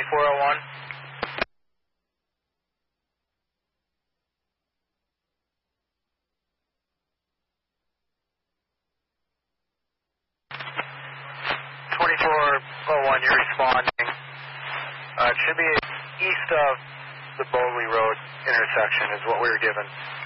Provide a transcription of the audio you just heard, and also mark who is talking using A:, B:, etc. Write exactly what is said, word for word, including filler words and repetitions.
A: twenty-four oh one. twenty-four oh one, you're responding. Uh, it should be east of the Bowley Road intersection is what we were given.